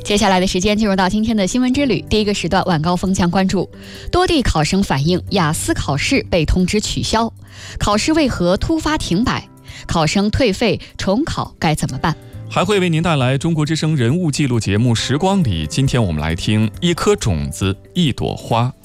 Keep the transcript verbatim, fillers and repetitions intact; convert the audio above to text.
接下来的时间进入到今天的新闻之旅，第一个时段晚高峰将关注多地考生反映雅思考试被通知取消，考试为何突发停摆？考生退费重考该怎么办？ 还会为您带来中国之声人物记录节目《时光里》。今天我们来听一颗种子，一朵花。